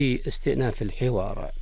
استئناف الحوار.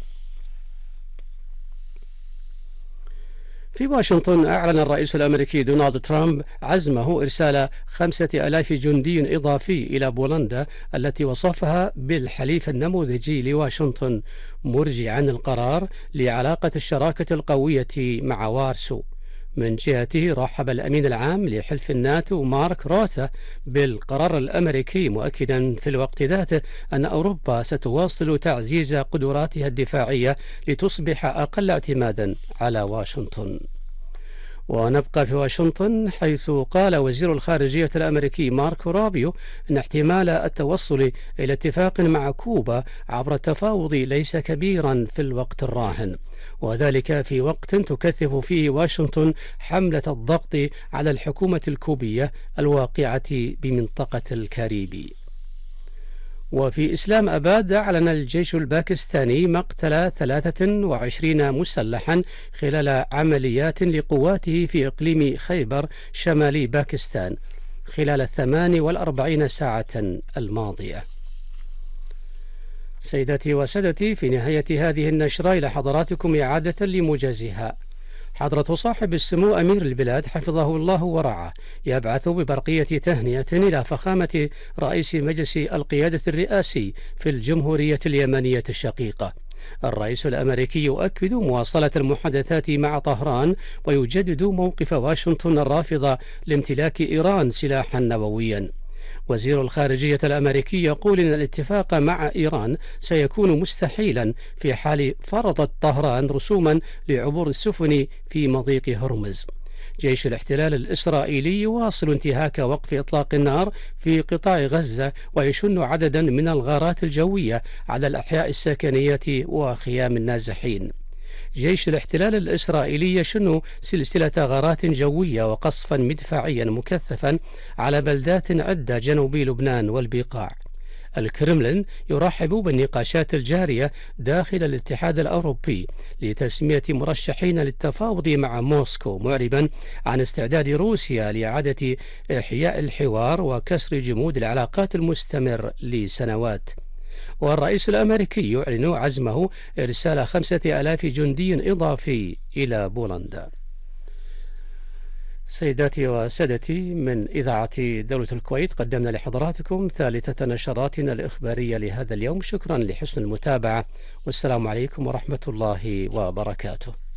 في واشنطن، أعلن الرئيس الأمريكي دونالد ترامب عزمه إرسال 5000 جندي إضافي إلى بولندا التي وصفها بالحليف النموذجي لواشنطن، مرجعا القرار لعلاقة الشراكة القوية مع وارسو. من جهته، رحب الأمين العام لحلف الناتو مارك روتا بالقرار الأمريكي، مؤكدا في الوقت ذاته أن أوروبا ستواصل تعزيز قدراتها الدفاعية لتصبح أقل اعتمادا على واشنطن. ونبقى في واشنطن، حيث قال وزير الخارجية الأمريكي ماركو روبيو أن احتمال التوصل إلى اتفاق مع كوبا عبر التفاوض ليس كبيرا في الوقت الراهن، وذلك في وقت تكثف فيه واشنطن حملة الضغط على الحكومة الكوبية الواقعة بمنطقة الكاريبي. وفي إسلام أباد، أعلن الجيش الباكستاني مقتل 23 مسلحا خلال عمليات لقواته في إقليم خيبر شمالي باكستان خلال 48 ساعة الماضية. سيداتي وسادتي، في نهاية هذه النشرة إلى حضراتكم إعادة لموجزها. حضرة صاحب السمو أمير البلاد حفظه الله ورعاه يبعث ببرقية تهنئة إلى فخامة رئيس مجلس القيادة الرئاسي في الجمهورية اليمنية الشقيقة. الرئيس الأمريكي يؤكد مواصلة المحادثات مع طهران، ويجدد موقف واشنطن الرافض لامتلاك إيران سلاحا نوويا. وزير الخارجية الأمريكي يقول إن الاتفاق مع إيران سيكون مستحيلا في حال فرضت طهران رسوما لعبور السفن في مضيق هرمز. جيش الاحتلال الإسرائيلي يواصل انتهاك وقف إطلاق النار في قطاع غزة، ويشن عددا من الغارات الجوية على الأحياء السكنية وخيام النازحين. جيش الاحتلال الإسرائيلي يشن سلسلة غارات جوية وقصفا مدفعيا مكثفا على بلدات عدة جنوب لبنان والبقاع. الكرملين يرحب بالنقاشات الجارية داخل الاتحاد الأوروبي لتسمية مرشحين للتفاوض مع موسكو، معربا عن استعداد روسيا لإعادة إحياء الحوار وكسر جمود العلاقات المستمر لسنوات. والرئيس الأمريكي يعلن عزمه إرسال 5000 جندي إضافي إلى بولندا. سيداتي وسادتي، من إذاعة دولة الكويت قدمنا لحضراتكم ثالثة نشراتنا الإخبارية لهذا اليوم. شكرا لحسن المتابعة، والسلام عليكم ورحمة الله وبركاته.